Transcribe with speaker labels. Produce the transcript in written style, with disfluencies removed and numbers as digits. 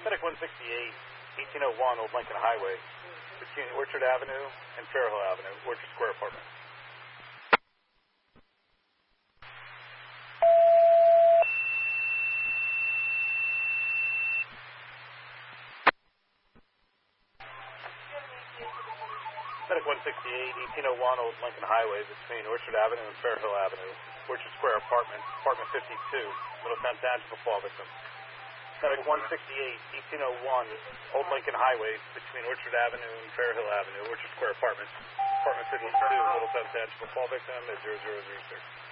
Speaker 1: Medic 168, 1801 Old Lincoln Highway, between Orchard Avenue and Fairhill Avenue, Orchard Square Apartment. Medic 168, 1801 Old Lincoln Highway, between Orchard Avenue and Fairhill Avenue, Orchard Square Apartment, Apartment 52, Middletown Township, fall victim. Medic 168, 1801 Old Lincoln Highway, between Orchard Avenue and Fairhill Avenue, Orchard Square Apartment, Apartment 52, Middletown Township, fall victim at 0006.